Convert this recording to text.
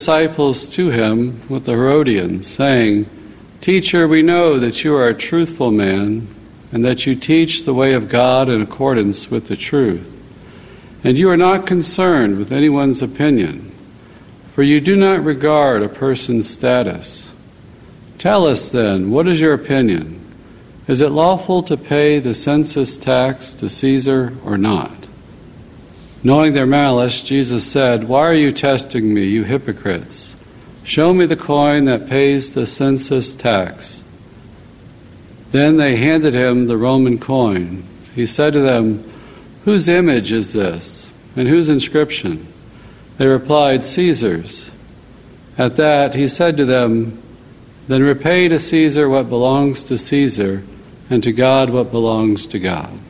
disciples to him with the Herodians, saying, "Teacher, we know that you are a truthful man, and that you teach the way of God in accordance with the truth. And you are not concerned with anyone's opinion, for you do not regard a person's status. Tell us then, what is your opinion? Is it lawful to pay the census tax to Caesar or not?" Knowing their malice, Jesus said, "Why are you testing me, you hypocrites? Show me the coin that pays the census tax." Then they handed him the Roman coin. He said to them, "Whose image is this, and whose inscription?" They replied, "Caesar's." At that he said to them, "Then repay to Caesar what belongs to Caesar, and to God what belongs to God."